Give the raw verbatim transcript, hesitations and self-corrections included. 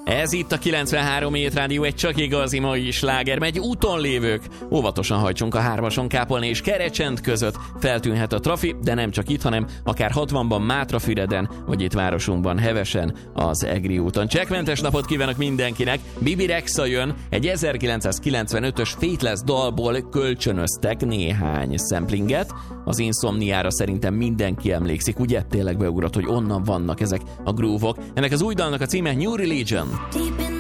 Ez itt a kilencvenhárom Hét Rádió, egy csak igazi mai sláger. Megy úton lévők, óvatosan hajtsunk a hármason, Kápolna és Kerecsend között. Feltűnhet a trafi, de nem csak itt, hanem akár hatvanban Mátrafüreden, vagy itt városunkban Hevesen, az Egri úton. Csekkmentes napot kívánok mindenkinek. Bibi Rexha jön, egy ezerkilencszázkilencvenötös Faithless dalból kölcsönöztek néhány szemplinget. Az Insomniára szerintem mindenki emlékszik, ugye? Tényleg beugrott, hogy onnan vannak ezek a groove-ok. Ennek az új dalnak a címe New Religion.